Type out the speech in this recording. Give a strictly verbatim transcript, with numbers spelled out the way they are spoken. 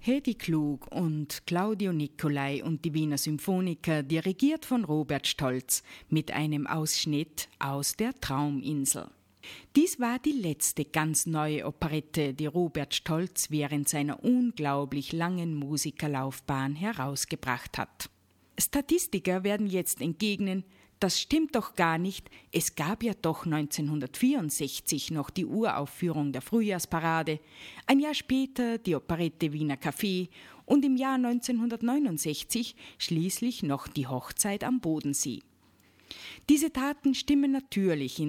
Hedi Klug und Claudio Nicolai und die Wiener Symphoniker, dirigiert von Robert Stolz, mit einem Ausschnitt aus der Trauminsel. Dies war die letzte ganz neue Operette, die Robert Stolz während seiner unglaublich langen Musikerlaufbahn herausgebracht hat. Statistiker werden jetzt entgegnen, das stimmt doch gar nicht, es gab ja doch neunzehnhundertvierundsechzig noch die Uraufführung der Frühjahrsparade, ein Jahr später die Operette Wiener Café und im Jahr neunzehnhundertneunundsechzig schließlich noch die Hochzeit am Bodensee. Diese Taten stimmen natürlich in